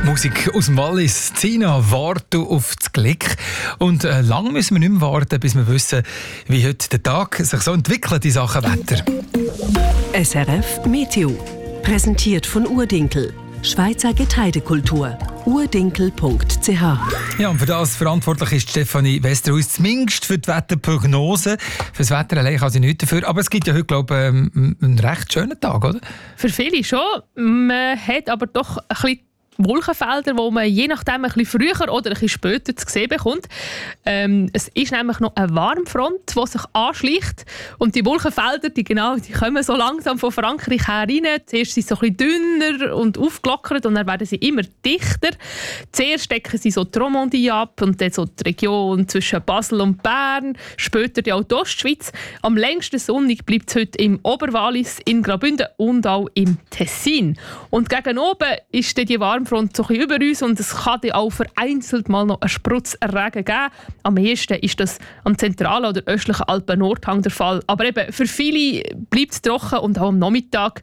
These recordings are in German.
Musik aus dem Wallis. Zina, warte auf das Glück. Und lange müssen wir nicht mehr warten, bis wir wissen, wie heute der Tag sich so entwickelt in Sachen Wetter. SRF Meteo. Präsentiert von Urdinkel. Schweizer Getreidekultur. urdinkel.ch. Ja, und für das verantwortlich ist Stefanie Westerhuis, zumindest für die Wetterprognose. Für das Wetter allein kann sie nichts dafür. Aber es gibt ja heute, glaube ich, einen recht schönen Tag, oder? Für viele schon. Man hat aber doch ein bisschen Wolkenfelder, wo man je nachdem ein bisschen früher oder ein bisschen später zu sehen bekommt. Es ist nämlich noch eine Warmfront, die sich anschleicht. Und die Wolkenfelder, die kommen so langsam von Frankreich her rein. Zuerst sind sie so ein bisschen dünner und aufgelockert und dann werden sie immer dichter. Zuerst decken sie so die Romandie ab und dann so die Region zwischen Basel und Bern. Später die Ostschweiz. Am längsten sonnig bleibt es heute im Oberwallis, in Graubünden und auch im Tessin. Und gegen oben ist dann die Warmfront so ein bisschen über uns und es kann dann auch vereinzelt mal noch einen Sprutz Regen geben. Am ehesten ist das am zentralen oder östlichen Alpen-Nordhang der Fall. Aber eben für viele bleibt es trocken und auch am Nachmittag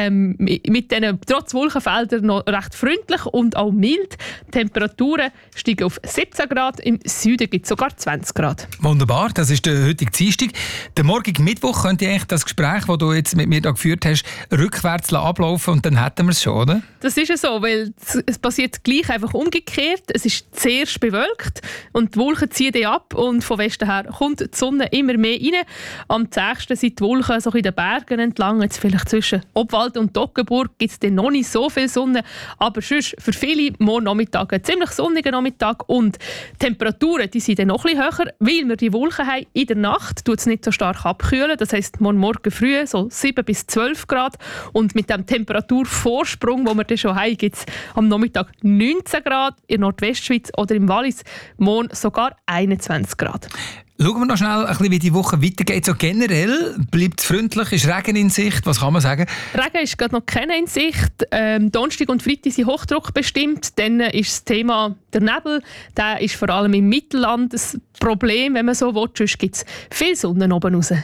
mit diesen trotz Wolkenfeldern noch recht freundlich und auch mild. Die Temperaturen steigen auf 17 Grad, im Süden gibt es sogar 20 Grad. Wunderbar, das ist der heutige Dienstag. Der morgige Mittwoch könnte eigentlich das Gespräch, das du jetzt mit mir da geführt hast, rückwärts ablaufen und dann hätten wir es schon, oder? Das ist ja so, weil es passiert gleich einfach umgekehrt. Es ist zuerst bewölkt und die Wolken ziehen dann ab und von Westen her kommt die Sonne immer mehr rein. Am zächsten sind die Wolken so in den Bergen entlang. Jetzt vielleicht zwischen Obwalden und Toggenburg gibt es dann noch nicht so viel Sonne, aber sonst für viele morgen Nachmittag ein ziemlich sonniger Nachmittag und die Temperaturen die sind dann noch ein bisschen höher, weil wir die Wolken haben. In der Nacht tut es nicht so stark abkühlen, das heisst morgen früh so 7 bis 12 Grad und mit dem Temperaturvorsprung, den wir dann schon haben, gibt es am Nachmittag 19 Grad, in der Nordwestschweiz oder im Wallis morgen sogar 21 Grad. Schauen wir noch schnell, ein bisschen, wie die Woche weitergeht. So generell bleibt es freundlich, ist Regen in Sicht, was kann man sagen? Regen ist gerade noch keine in Sicht. Donnerstag und Freitag sind Hochdruck bestimmt. Dann ist das Thema der Nebel. Der ist vor allem im Mittelland ein Problem, wenn man so will. Sonst gibt es viel Sonne oben raus.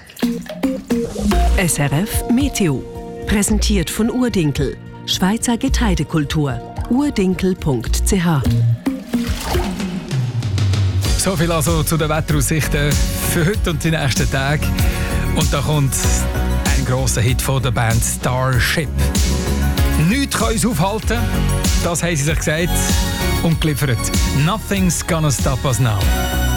SRF Meteo. Präsentiert von Urdinkel. Schweizer Getreidekultur. urdinkel.ch. So viel also zu den Wetteraussichten für heute und die nächsten Tage. Und da kommt ein grosser Hit von der Band Starship. Nichts kann uns aufhalten, das haben sie sich gesagt und geliefert. Nothing's gonna stop us now.